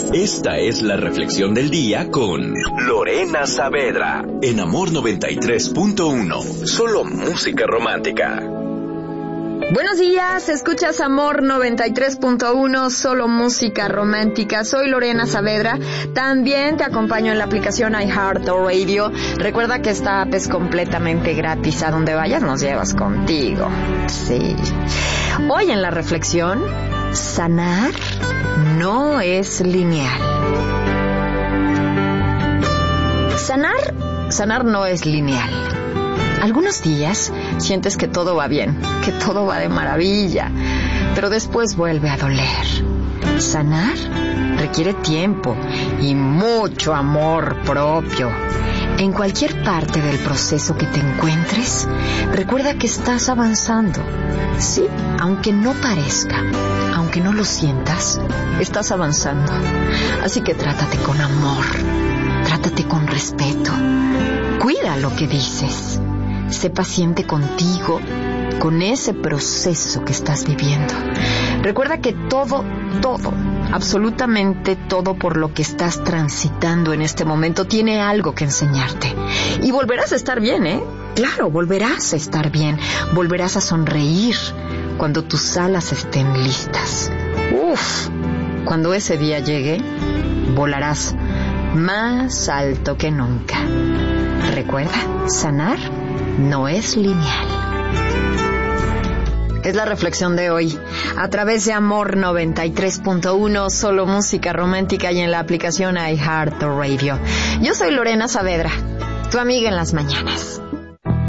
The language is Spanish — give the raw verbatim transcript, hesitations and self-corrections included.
Esta es la reflexión del día con Lorena Saavedra en Amor noventa y tres punto uno. Solo música romántica. Buenos días, escuchas Amor noventa y tres punto uno, solo música romántica. Soy Lorena Saavedra, también te acompaño en la aplicación iHeartRadio. Recuerda que esta app es completamente gratis, a donde vayas nos llevas contigo. Sí. Hoy en la reflexión, sanar no es lineal. Sanar, sanar no es lineal. Algunos días sientes que todo va bien, que todo va de maravilla, pero después vuelve a doler. Sanar requiere tiempo y mucho amor propio. En cualquier parte del proceso que te encuentres, recuerda que estás avanzando. Sí, aunque no parezca, aunque no lo sientas, estás avanzando. Así que trátate con amor, trátate con respeto. Cuida lo que dices. Sé paciente contigo, con ese proceso que estás viviendo. Recuerda que todo, todo, absolutamente todo por lo que estás transitando en este momento tiene algo que enseñarte. Y volverás a estar bien, ¿eh? Claro, volverás a estar bien. Volverás a sonreír cuando tus alas estén listas. Uf, cuando ese día llegue, volarás más alto que nunca. Recuerda, sanar no es lineal. Es la reflexión de hoy, a través de Amor noventa y tres punto uno, solo música romántica y en la aplicación iHeartRadio. Yo soy Lorena Saavedra, tu amiga en las mañanas.